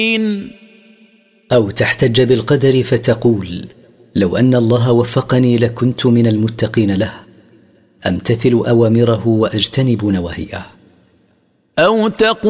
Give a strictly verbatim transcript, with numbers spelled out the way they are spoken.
أو تحتج بالقدر فتقول لو أن الله وفقني لكنت من المتقين له، أمتثل أوامره وأجتنب نواهيه. أو تقول